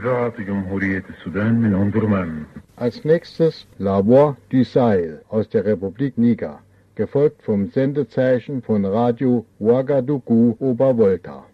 إذاعة جمهورية السودان من أمدرمان. Als nächstes La Voix du Sahel aus der Republik Niger, gefolgt vom Sendezeichen von Radio Ouagadougou Obervolta.